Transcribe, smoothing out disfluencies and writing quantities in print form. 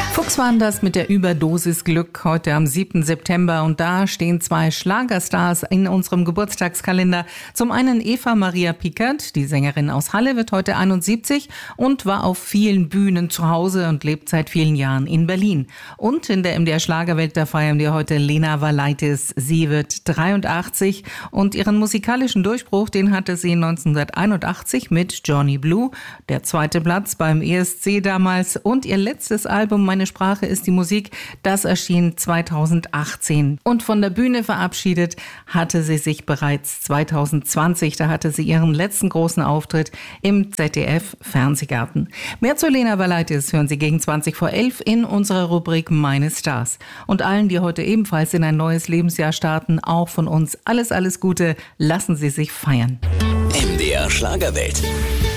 Fuchs waren das mit der Überdosis Glück heute am 7. September und da stehen zwei Schlagerstars in unserem Geburtstagskalender. Zum einen Eva Maria Pickert, die Sängerin aus Halle, wird heute 71 und war auf vielen Bühnen zu Hause und lebt seit vielen Jahren in Berlin. Und in der MDR Schlagerwelt, da feiern wir heute Lena Valaitis. Sie wird 83 und ihren musikalischen Durchbruch, den hatte sie 1981 mit Johnny Blue, der zweite Platz beim ESC damals, und ihr letztes Album Meine Sprache ist die Musik, das erschien 2018. Und von der Bühne verabschiedet hatte sie sich bereits 2020. Da hatte sie ihren letzten großen Auftritt im ZDF-Fernsehgarten. Mehr zu Lena Valaitis hören Sie gegen 20:11 in unserer Rubrik Meine Stars. Und allen, die heute ebenfalls in ein neues Lebensjahr starten, auch von uns alles Gute. Lassen Sie sich feiern. MDR Schlagerwelt.